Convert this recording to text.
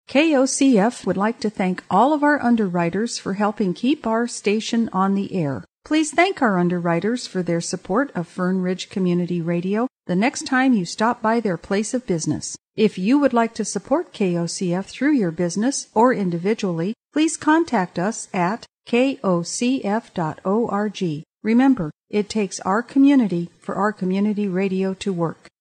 KOCF would like to thank all of our underwriters for helping keep our station on the air. Please thank our underwriters for their support of Fern Ridge Community Radio the next time you stop by their place of business. If you would like to support KOCF through your business or individually, please contact us at kocf.org. Remember, it takes our community for our community radio to work.